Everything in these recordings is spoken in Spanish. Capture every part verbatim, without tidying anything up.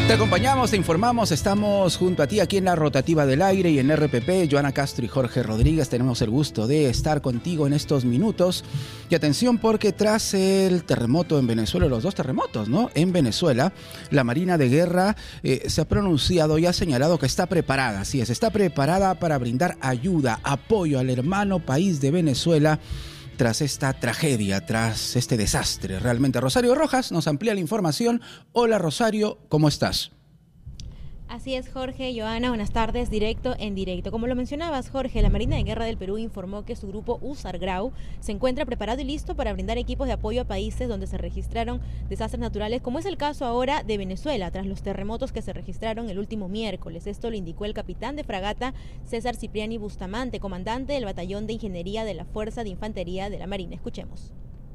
Te acompañamos, te informamos, estamos junto a ti aquí en la Rotativa del Aire y en R P P. Joana Castro y Jorge Rodríguez, tenemos el gusto de estar contigo en estos minutos. Y atención, porque tras el terremoto en Venezuela, los dos terremotos, ¿no? En Venezuela, la Marina de Guerra eh, se ha pronunciado y ha señalado que está preparada, así es, está preparada para brindar ayuda, apoyo al hermano país de Venezuela tras esta tragedia, tras este desastre. Realmente, Rosario Rojas nos amplía la información. Hola Rosario, ¿cómo estás? Así es, Jorge, Joana, buenas tardes, directo en directo. Como lo mencionabas, Jorge, la Marina de Guerra del Perú informó que su grupo USAR-Grau se encuentra preparado y listo para brindar equipos de apoyo a países donde se registraron desastres naturales, como es el caso ahora de Venezuela, tras los terremotos que se registraron el último miércoles. Esto lo indicó el capitán de fragata César Cipriani Bustamante, comandante del Batallón de Ingeniería de la Fuerza de Infantería de la Marina. Escuchemos.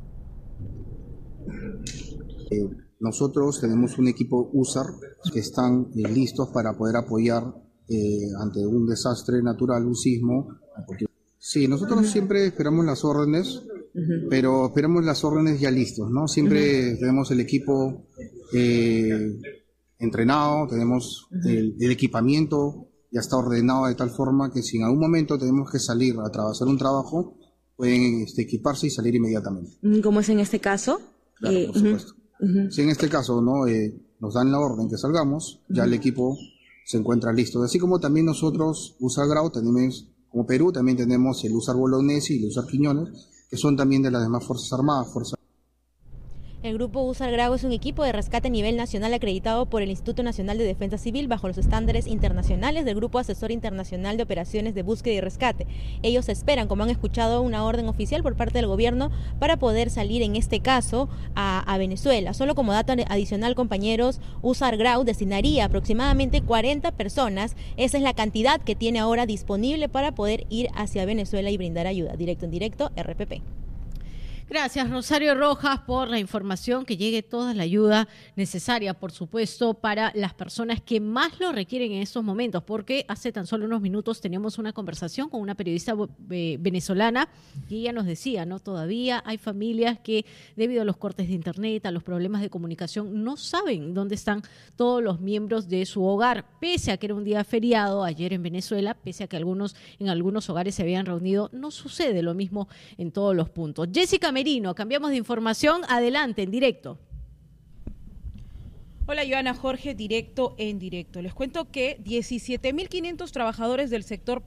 Eh, nosotros tenemos un equipo USAR que están eh, listos para poder apoyar eh, ante un desastre natural, un sismo. Sí, nosotros uh-huh. siempre esperamos las órdenes, uh-huh. pero esperamos las órdenes ya listos, ¿no? Siempre uh-huh. tenemos el equipo eh, entrenado, tenemos uh-huh. el, el equipamiento ya está ordenado de tal forma que si en algún momento tenemos que salir a tra- hacer un trabajo, pueden este, equiparse y salir inmediatamente. ¿Cómo es en este caso? Claro, eh, por supuesto. Uh-huh. Si en este caso no eh, nos dan la orden que salgamos, uh-huh. ya el equipo se encuentra listo. Así como también nosotros, USAR Grau, tenemos, como Perú, también tenemos el USAR Bolognesi y el USAR Quiñones, que son también de las demás Fuerzas Armadas, Fuerzas. El grupo USAR Grau es un equipo de rescate a nivel nacional acreditado por el Instituto Nacional de Defensa Civil bajo los estándares internacionales del Grupo Asesor Internacional de Operaciones de Búsqueda y Rescate. Ellos esperan, como han escuchado, una orden oficial por parte del gobierno para poder salir, en este caso, a, a Venezuela. Solo como dato adicional, compañeros, USAR Grau destinaría aproximadamente cuarenta personas. Esa es la cantidad que tiene ahora disponible para poder ir hacia Venezuela y brindar ayuda. Directo en directo, R P P. Gracias, Rosario Rojas, por la información, que llegue toda la ayuda necesaria, por supuesto, para las personas que más lo requieren en estos momentos, porque hace tan solo unos minutos teníamos una conversación con una periodista eh, venezolana y ella nos decía, ¿no? Todavía hay familias que, debido a los cortes de internet, a los problemas de comunicación, no saben dónde están todos los miembros de su hogar, pese a que era un día feriado ayer en Venezuela, pese a que algunos en algunos hogares se habían reunido, no sucede lo mismo en todos los puntos. Jessica Merino, cambiamos de información, adelante, en directo. Hola, Joana, Jorge, directo en directo. Les cuento que diecisiete mil quinientos trabajadores del sector